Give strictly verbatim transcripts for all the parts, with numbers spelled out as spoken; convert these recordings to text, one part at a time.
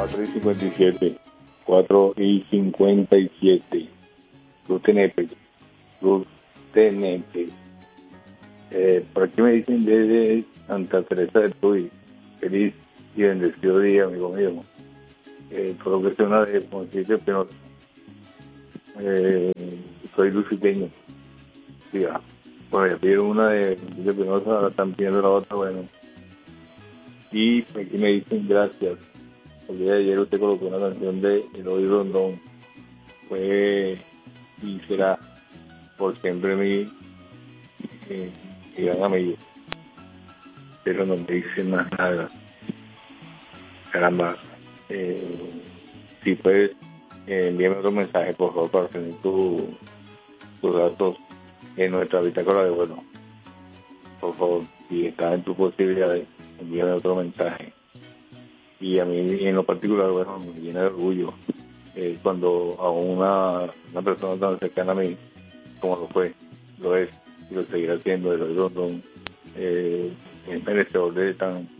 cuatro y cincuenta y siete. cuatro y cincuenta y siete. Cruz Tenepe. Cruz Tenepe. Eh, por aquí me dicen desde Santa Teresa del Tuy. Feliz y bendecido día, amigo mío. Eh, por lo que sea una de Montevideo Penosa. Eh, soy lucipeño. Sí, ah. Bueno, ya pidieron una de Montevideo Penosa, ahora están pidiendo la otra, bueno. Y aquí me dicen gracias. El día de ayer usted colocó una canción de Eloy Rondón. Fue y será por siempre mi, mi, mi gran amigo. Pero no me dice más nada. Caramba. Eh, si puedes, eh, envíame otro mensaje, por favor, para tener tu, tus datos en nuestra bitácora de vuelo. Por favor, si está en tu posibilidad, envíame otro mensaje. Y a mí, en lo particular, bueno, me llena de orgullo eh, cuando a una, una persona tan cercana a mí, como lo fue, lo es, y lo seguirá siendo, de los Rondón, eh, es merecedor de tan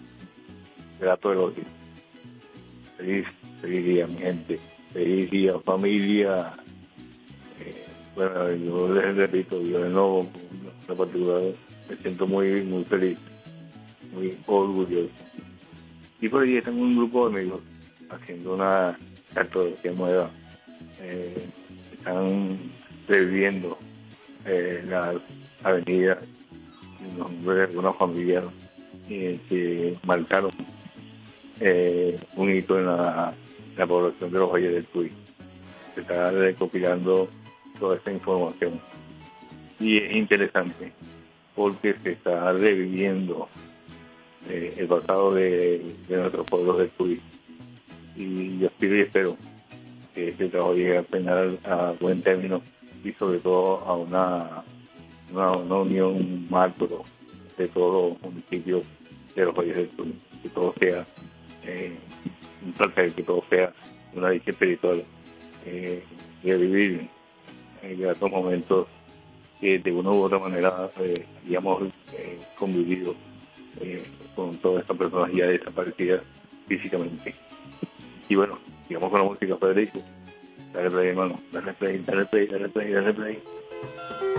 grato elogio. Feliz, feliz día, mi gente. Feliz día, familia. Eh, bueno, yo les repito, yo de nuevo, en lo particular, me siento muy, muy feliz, muy orgulloso. Y por ahí tengo un grupo de amigos haciendo una cartografía nueva. Eh, están reviviendo eh, las avenidas, los nombres de algunas familias eh, que marcaron eh, un hito en la, la población de los Valles del Tuy. Se está recopilando toda esta información. Y es interesante porque se está reviviendo eh, el pasado de, de nuestros pueblos del Tuy. Y yo espero y espero que este trabajo llegue a penar a buen término y sobre todo a una, una, una unión macro de todos los municipios de los Valles del Tuy. Que todo sea eh, un placer, que todo sea una dicha espiritual, eh, de vivir en estos momentos que de una u otra manera eh, habíamos eh, convivido eh, con todas estas personas ya desaparecidas físicamente. Y bueno, sigamos con la música, Federico. Dale play, hermano. Dale play, dale play, dale play, dale play.